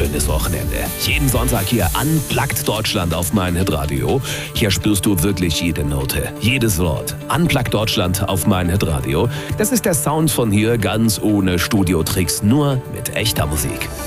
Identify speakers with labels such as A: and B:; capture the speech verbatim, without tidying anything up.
A: schönes Wochenende. Jeden Sonntag hier Unplugged Deutschland auf meinhitradio. Hier spürst du wirklich jede Note, jedes Wort. Unplugged Deutschland auf meinhitradio. Das ist der Sound von hier, ganz ohne Studiotricks, nur mit echter Musik.